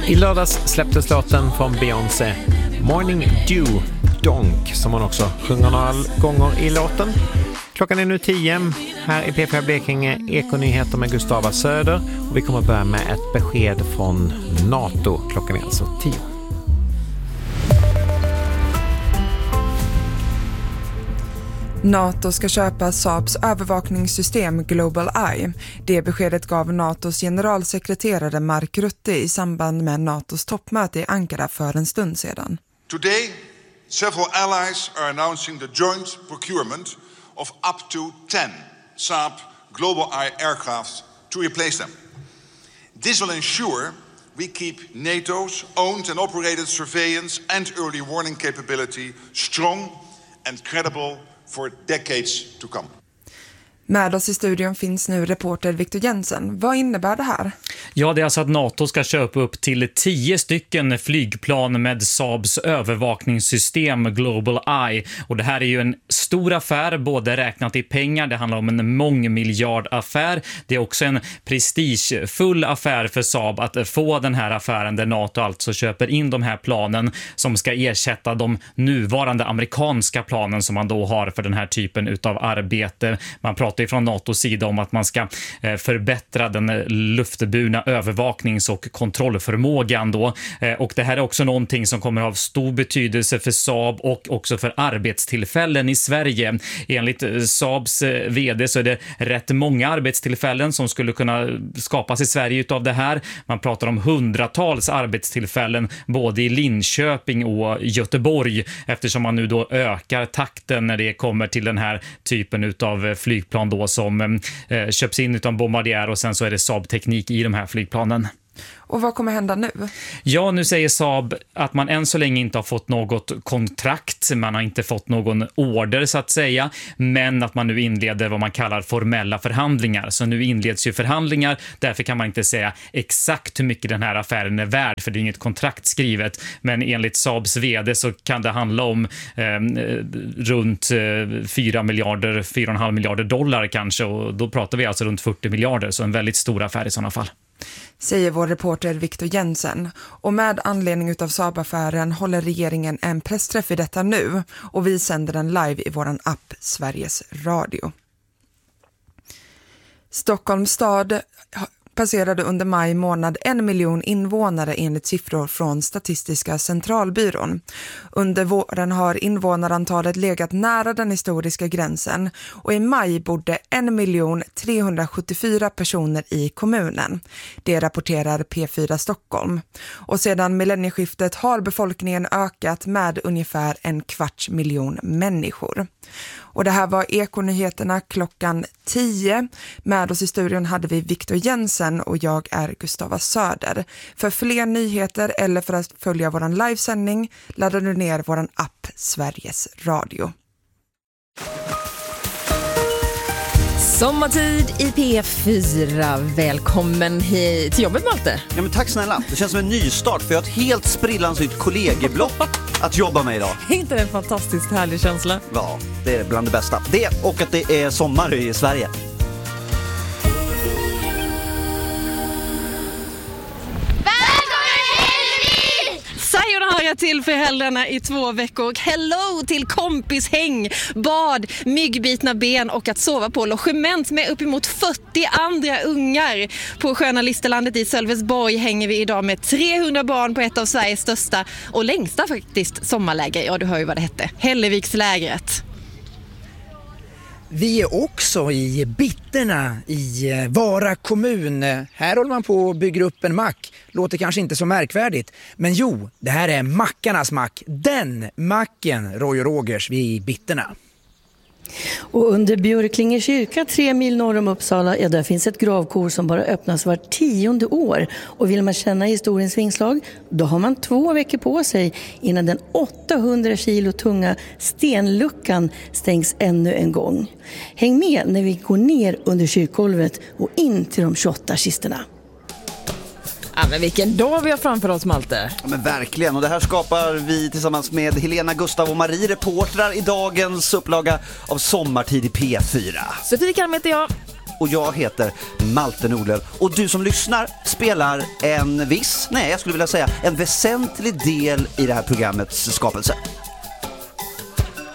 I lördags släpptes låten från Beyoncé, Morning Dew, Donk, som hon också sjunger några gånger i låten. Klockan är nu 10. Här i P4 Blekinge, Ekonyheter med Gustava Söder. Och vi kommer att börja med ett besked från NATO. Klockan är alltså 10. NATO ska köpa Saabs övervakningssystem Global Eye. Det beskedet gav NATOs generalsekreterare Mark Rutte i samband med NATOs toppmöte i Ankara för en stund sedan. Today, several allies are announcing the joint procurement of up to 10 Saab Global Eye aircraft to replace them. This will ensure we keep NATO's owned and operated surveillance and early warning capability strong and credible for decades to come. Med oss i studion finns nu reporter Victor Jensen. Vad innebär det här? Ja, det är alltså att NATO ska köpa upp till 10 stycken flygplan med Saabs övervakningssystem Global Eye. Och det här är ju en stor affär, både räknat i pengar, det handlar om en mångmiljardaffär. Det är också en prestigefull affär för Saab att få den här affären där NATO alltså köper in de här planen som ska ersätta de nuvarande amerikanska planen som man då har för den här typen utav arbete. Man pratar från NATOs sida om att man ska förbättra den luftburna övervaknings- och kontrollförmågan då. Och det här är också någonting som kommer att ha stor betydelse för Saab och också för arbetstillfällen i Sverige. Enligt Saabs vd så är det rätt många arbetstillfällen som skulle kunna skapas i Sverige utav det här. Man pratar om hundratals arbetstillfällen både i Linköping och Göteborg, eftersom man nu då ökar takten när det kommer till den här typen utav flygplan då som köps in utan Bombardier, och sen så är det Saab-teknik i de här flygplanen. Och vad kommer hända nu? Ja, nu säger Saab att man än så länge inte har fått något kontrakt, man har inte fått någon order så att säga, men att man nu inleder vad man kallar formella förhandlingar. Så nu inleds ju förhandlingar, därför kan man inte säga exakt hur mycket den här affären är värd, för det är inget kontrakt skrivet, men enligt Saabs vd så kan det handla om runt 4,5 miljarder dollar kanske, och då pratar vi alltså runt 40 miljarder, så en väldigt stor affär i sådana fall. Säger vår reporter Victor Jensen. Och med anledning utav Saab-affären håller regeringen en pressträff i detta nu, och vi sänder den live i våran app Sveriges Radio. Stockholms stad passerade under maj månad 1 miljon invånare enligt siffror från Statistiska centralbyrån. Under våren har invånarantalet legat nära den historiska gränsen, och i maj bodde 1 374 personer i kommunen. Det rapporterar P4 Stockholm. Och sedan millennieskiftet har befolkningen ökat med ungefär 250 000 människor. Och det här var Ekonyheterna klockan 10. Med oss i studion hade vi Victor Jensen och jag är Gustava Söder. För fler nyheter eller för att följa våran livesändning laddar du ner våran app Sveriges Radio. Sommartid i P4. Välkommen hit till jobbet, Malte. Ja, men tack snälla. Det känns som en nystart, för jag har ett helt sprillans nytt kollegieblock att jobba med idag. Inte det en fantastiskt härlig känsla? Ja, det är bland det bästa. Det och att det är sommar i Sverige. Sayonara till föräldrarna i 2 veckor. Hello till kompishäng, bad, myggbitna ben och att sova på logement med uppemot 40 andra ungar. På sköna Listerlandet i Sölvesborg hänger vi idag med 300 barn på ett av Sveriges största och längsta faktiskt sommarläger. Ja, du hör ju vad det hette. Hällevikslägret. Vi är också i Bitterna i Vara kommun. Här håller man på att bygga upp en mack. Låter kanske inte så märkvärdigt. Men jo, det här är mackarnas mack. Den macken, Roy och Rogers, vi är i Bitterna. Och under Björklinge kyrka 3 mil norr om Uppsala, ja, där finns ett gravkor som bara öppnas var 10:e år. Och vill man känna historiens vingslag, då har man 2 veckor på sig innan den 800 kilo tunga stenluckan stängs ännu en gång. Häng med när vi går ner under kyrkgolvet och in till de 28 kisterna. Ja, men vilken dag vi har framför oss, Malte. Ja, men verkligen, och det här skapar vi tillsammans med Helena, Gustav och Marie, reportrar i dagens upplaga av Sommartid i P4. Sofie Kalm heter jag. och jag heter Malte Nordlöf. Och du som lyssnar spelar en väsentlig del i det här programmets skapelse.